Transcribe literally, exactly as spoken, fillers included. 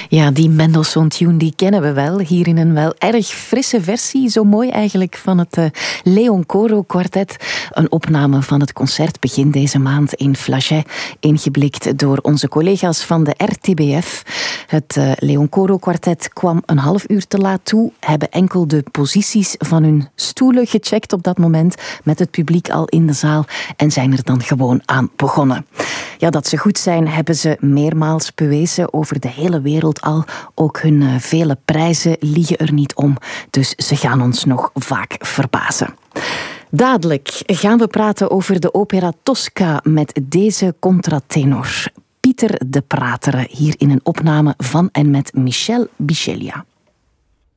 Ja, die Mendelssohn-tune die kennen we wel. Hier in een wel erg frisse versie. Zo mooi eigenlijk van het uh, Leon Coro Quartet. Een opname van het concert begin deze maand in Flagey. Ingeblikt door onze collega's van de R T B F. Het uh, Leon Coro Quartet kwam een half uur te laat toe. Hebben enkel de posities van hun stoelen gecheckt op dat moment. Met het publiek al in de zaal. En zijn er dan gewoon aan begonnen. Ja, dat ze goed zijn hebben ze meermaals bewezen over de hele wereld al. Ook hun uh, vele prijzen liegen er niet om. Dus ze gaan ons nog vaak verbazen. Dadelijk gaan we praten over de opera Tosca met deze contratenor. Pieter de Prateren, hier in een opname van en met Michel Bichelia.